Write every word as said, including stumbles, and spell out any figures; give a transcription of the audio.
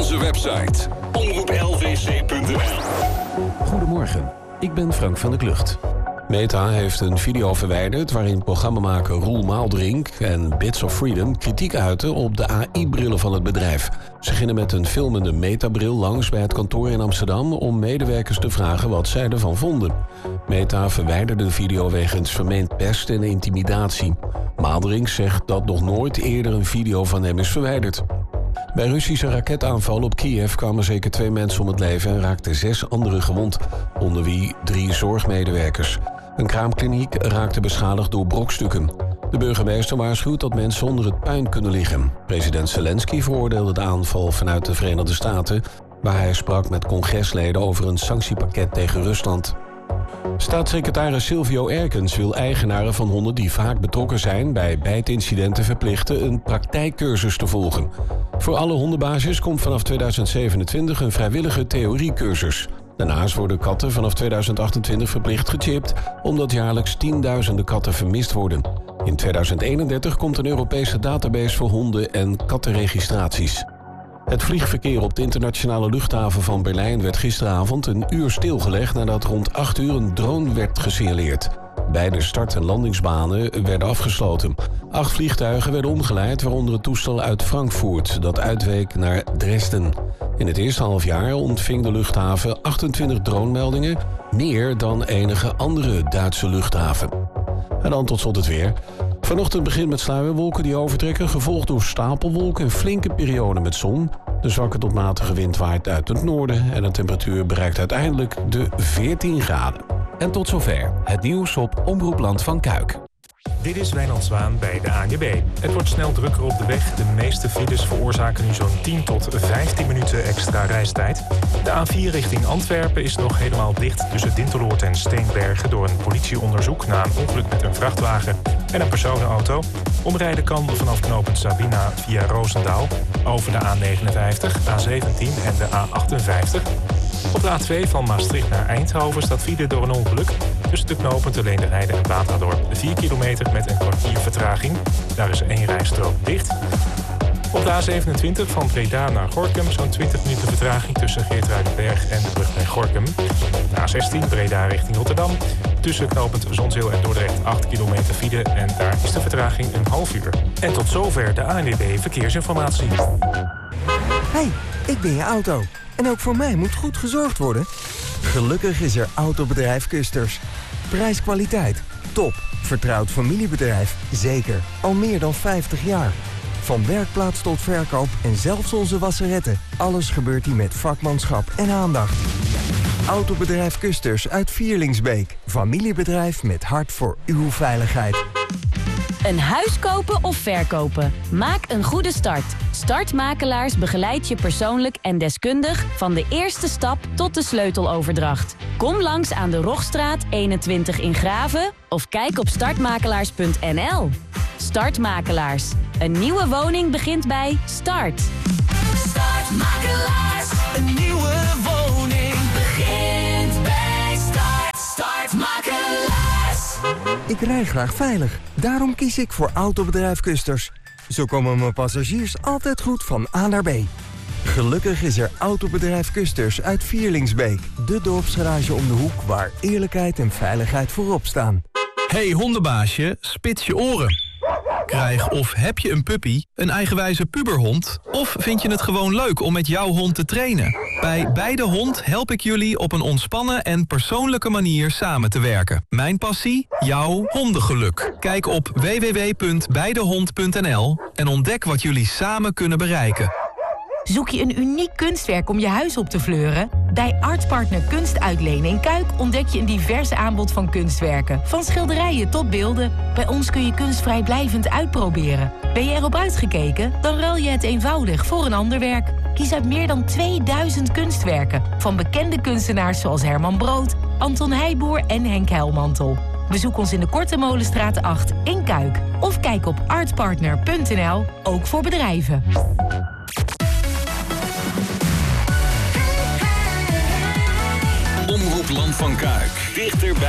onze website omroep l v c punt n l. Goedemorgen, ik ben Frank van der Klucht. Meta heeft een video verwijderd waarin programmamaker Roel Maaldrink en Bits of Freedom kritiek uiten op de A I-brillen van het bedrijf. Ze gingen met een filmende Meta-bril langs bij het kantoor in Amsterdam om medewerkers te vragen wat zij ervan vonden. Meta verwijderde de video wegens vermeend pest en intimidatie. Maaldrink zegt dat nog nooit eerder een video van hem is verwijderd. Bij Russische raketaanvallen op Kiev kwamen zeker twee mensen om het leven en raakten zes anderen gewond, onder wie drie zorgmedewerkers. Een kraamkliniek raakte beschadigd door brokstukken. De burgemeester waarschuwt dat mensen onder het puin kunnen liggen. President Zelensky veroordeelde de aanval vanuit de Verenigde Staten, waar hij sprak met congresleden over een sanctiepakket tegen Rusland. Staatssecretaris Silvio Erkens wil eigenaren van honden die vaak betrokken zijn bij bijtincidenten verplichten een praktijkcursus te volgen. Voor alle hondenbaasjes komt vanaf tweeduizend zevenentwintig een vrijwillige theoriecursus. Daarnaast worden katten vanaf tweeduizend achtentwintig verplicht gechipt, omdat jaarlijks tienduizenden katten vermist worden. In tweeduizend eenendertig komt een Europese database voor honden- en kattenregistraties. Het vliegverkeer op de internationale luchthaven van Berlijn werd gisteravond een uur stilgelegd nadat rond acht uur een drone werd gesignaleerd. Beide start- en landingsbanen werden afgesloten. Acht vliegtuigen werden omgeleid, waaronder het toestel uit Frankfurt dat uitweek naar Dresden. In het eerste halfjaar ontving de luchthaven achtentwintig dronemeldingen, meer dan enige andere Duitse luchthaven. En dan tot slot het weer. Vanochtend begint met sluierwolken die overtrekken, gevolgd door stapelwolken en flinke perioden met zon. De zwakke tot matige wind waait uit het noorden en de temperatuur bereikt uiteindelijk de veertien graden. En tot zover het nieuws op Omroep Land van Kuik. Dit is Wijnand Zwaan bij de A N W B. Het wordt snel drukker op de weg. De meeste files veroorzaken nu zo'n tien tot vijftien minuten extra reistijd. De A vier richting Antwerpen is nog helemaal dicht tussen Dinteloord en Steenbergen door een politieonderzoek na een ongeluk met een vrachtwagen en een personenauto. Omrijden kan vanaf knooppunt Sabina via Roosendaal over de A negenenvijftig, A zeventien en de A achtenvijftig. Op de A twee van Maastricht naar Eindhoven staat file door een ongeluk. Tussen de knooppunten Leenderheide en Batadorp vier kilometer met een kwartier vertraging. Daar is één rijstrook dicht. Op de A zevenentwintig van Breda naar Gorinchem zo'n twintig minuten vertraging tussen Geertruidenberg en de brug bij Gorinchem. De A zestien Breda richting Rotterdam. Tussen knooppunt Zonzeel en Dordrecht acht kilometer file en daar is de vertraging een half uur. En tot zover de A N W B Verkeersinformatie. Hey, ik ben je auto. En ook voor mij moet goed gezorgd worden. Gelukkig is er Autobedrijf Kusters. Prijs-kwaliteit, top. Vertrouwd familiebedrijf, zeker. Al meer dan vijftig jaar. Van werkplaats tot verkoop en zelfs onze wasseretten. Alles gebeurt hier met vakmanschap en aandacht. Autobedrijf Kusters uit Vierlingsbeek. Familiebedrijf met hart voor uw veiligheid. Een huis kopen of verkopen? Maak een goede start. Startmakelaars begeleidt je persoonlijk en deskundig van de eerste stap tot de sleuteloverdracht. Kom langs aan de Rogstraat eenentwintig in Graven of kijk op startmakelaars punt n l. Startmakelaars. Een nieuwe woning begint bij Start. Startmakelaars. Een nieuwe woning begint bij Start. Startmakelaars. Ik rij graag veilig. Daarom kies ik voor Autobedrijf Kusters. Zo komen mijn passagiers altijd goed van A naar B. Gelukkig is er Autobedrijf Kusters uit Vierlingsbeek. De dorpsgarage om de hoek waar eerlijkheid en veiligheid voorop staan. Hey hondenbaasje, spits je oren. Krijg of heb je een puppy, een eigenwijze puberhond... of vind je het gewoon leuk om met jouw hond te trainen? Bij Beide Hond help ik jullie op een ontspannen en persoonlijke manier samen te werken. Mijn passie? Jouw hondengeluk. Kijk op w w w punt beidehond punt n l en ontdek wat jullie samen kunnen bereiken. Zoek je een uniek kunstwerk om je huis op te fleuren? Bij Artpartner Kunst Uitlenen in Kuik ontdek je een divers aanbod van kunstwerken. Van schilderijen tot beelden. Bij ons kun je kunst vrijblijvend uitproberen. Ben je erop uitgekeken? Dan ruil je het eenvoudig voor een ander werk. Kies uit meer dan tweeduizend kunstwerken. Van bekende kunstenaars zoals Herman Brood, Anton Heijboer en Henk Helmantel. Bezoek ons in de Korte Molenstraat acht in Kuik. Of kijk op artpartner punt n l, ook voor bedrijven. Omroep Land van Kuik. Dichterbij.